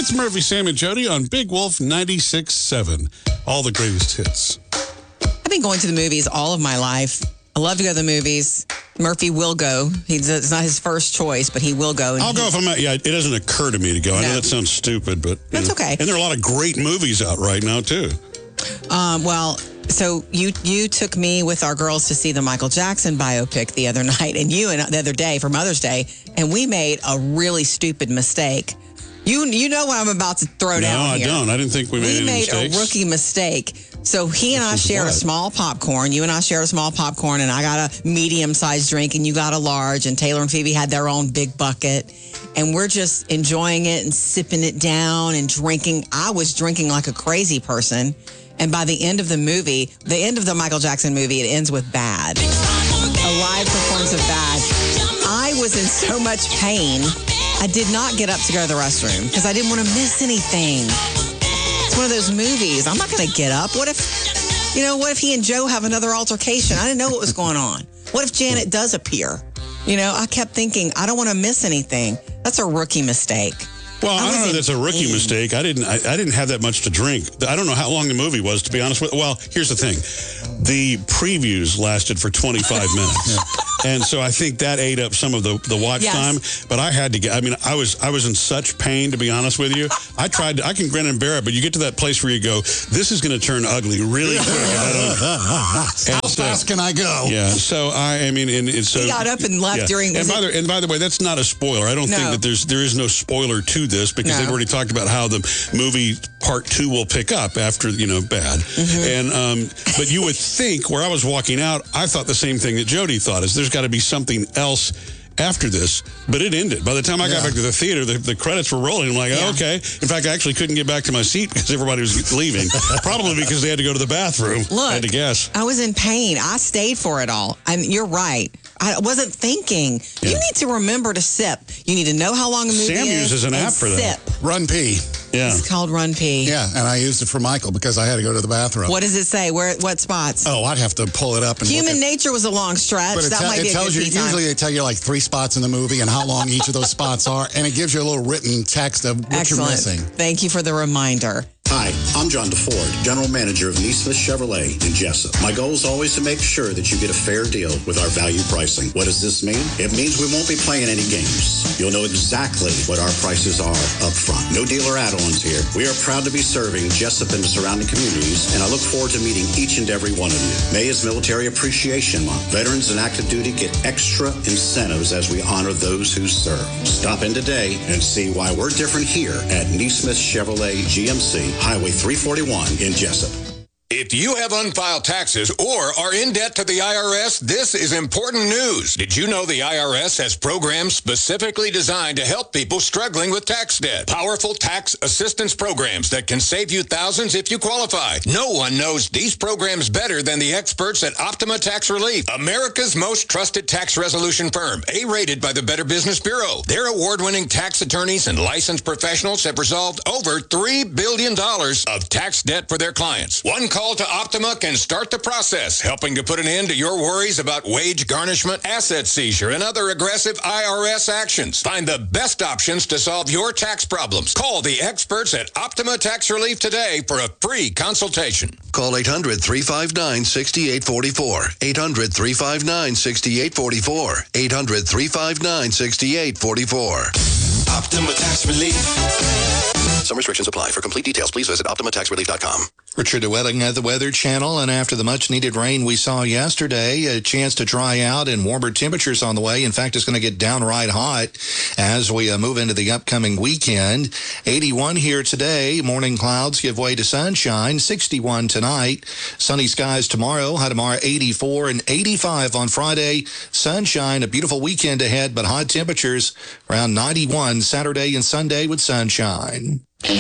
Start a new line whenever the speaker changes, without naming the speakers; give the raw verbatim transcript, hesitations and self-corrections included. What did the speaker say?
It's Murphy, Sam, and Jody on Big Wolf ninety-six point seven. All the greatest hits.
I've been going to the movies all of my life. I love to go to the movies. Murphy will go. He's, it's not his first choice, but he will go.
I'll go if I'm not. Yeah, it doesn't occur to me to go. I
No.
know that sounds stupid, but...
That's
know.
okay.
And there are a lot of great movies out right now, too.
Um, well, so you you took me with our girls to see the Michael Jackson biopic the other night, and you and the other day for Mother's Day, and we made a really stupid mistake. You you know what I'm about to throw
no,
down
I
here.
don't. I didn't think we made
We
any
made
mistakes.
a rookie mistake. So he and
Which
I
was
shared
what?
a small popcorn. You and I shared a small popcorn, and I got a medium-sized drink, and you got a large, and Taylor and Phoebe had their own big bucket. And we're just enjoying it and sipping it down and drinking. I was drinking like a crazy person. And by the end of the movie, the end of the Michael Jackson movie, it ends with Bad. A live performance of Bad. I was in so much pain, I did not get up to go to the restroom because I didn't want to miss anything. It's one of those movies. I'm not going to get up. What if, you know, what if he and Joe have another altercation? I didn't know what was going on. What if Janet does appear? You know, I kept thinking, I don't want to miss anything. That's a rookie mistake.
Well, I,
I
don't
was
know if
in
that's a rookie
pain.
mistake. I didn't I, I didn't have that much to drink. I don't know how long the movie was, to be honest with you. Well, here's the thing. The previews lasted for twenty-five minutes. And so I think that ate up some of the, the watch
Yes.
time. But I had to get, I mean, I was I was in such pain, to be honest with you. I tried, to, I can grin and bear it, but you get to that place where you go, this is going to turn ugly really quick. I don't,
How
so,
fast can I go?
Yeah, so I, I mean, and, and so...
He got up and left
yeah.
during...
And by, the, and by the way, that's not a spoiler. I don't
No.
think that there's there is no spoiler to this because
No.
they've already talked about how the movie part two will pick up after, you know, Bad.
Mm-hmm.
And um, but you would think, where I was walking out, I thought the same thing that Jody thought, is there's got to be something else after this, but it ended. By the time I got
Yeah.
back to the theater, the, the credits were rolling. I'm like,
Yeah.
oh, okay. In fact, I actually couldn't get back to my seat because everybody was leaving. Probably because they had to go to the bathroom.
Look,
I had to guess.
I was in pain. I stayed for it all. And you're right. I wasn't thinking.
Yeah.
You need to remember to sip. You need to know how long a movie
Sam
is.
uses an
and
app for that.
sip.
Run pee.
Yeah.
It's called Run Pee.
Yeah, and I used it for Michael because I had to go to the bathroom.
What does it say? Where? What spots?
Oh, I'd have to pull it up and
Human
look at,
nature was a long stretch.
But it,
that
te-
might
it
be a
tells
good
you,
pee time.
usually they tell you like three spots in the movie and how long each of those spots are, and it gives you a little written text of what
Excellent.
you're missing.
Thank you for the reminder.
Hi, I'm John DeFord, General Manager of Neesmith Chevrolet in Jessup. My goal is always to make sure that you get a fair deal with our value pricing. What does this mean? It means we won't be playing any games. You'll know exactly what our prices are up front. No dealer add-ons here. We are proud to be serving Jessup and the surrounding communities, and I look forward to meeting each and every one of you. May is Military Appreciation Month. Veterans and active duty get extra incentives as we honor those who serve. Stop in today and see why we're different here at Neesmith Chevrolet G M C, Highway three forty-one in Jessup.
If you have unfiled taxes or are in debt to the I R S, this is important news. Did you know the I R S has programs specifically designed to help people struggling with tax debt? Powerful tax assistance programs that can save you thousands if you qualify. No one knows these programs better than the experts at Optima Tax Relief, America's most trusted tax resolution firm, A-rated by the Better Business Bureau. Their award-winning tax attorneys and licensed professionals have resolved over three billion dollars of tax debt for their clients. One call to Optima can start the process, helping to put an end to your worries about wage garnishment, asset seizure, and other aggressive I R S actions. Find the best options to solve your tax problems. Call the experts at Optima Tax Relief today for a free consultation.
Call eight hundred, three five nine, six eight four four. eight hundred, three five nine, six eight four four. eight hundred, three five nine, six eight four four.
Optima Tax Relief.
Some restrictions apply. For complete details, please visit Optima Tax Relief dot com.
Richard DeWetting at the Weather Channel, and after the much-needed rain we saw yesterday, a chance to dry out and warmer temperatures on the way. In fact, it's going to get downright hot as we uh, move into the upcoming weekend. eighty-one here today. Morning clouds give way to sunshine. sixty-one tonight. Sunny skies tomorrow. High tomorrow, eighty-four and eighty-five on Friday. Sunshine. A beautiful weekend ahead, but hot temperatures around ninety-one Saturday and Sunday with sunshine.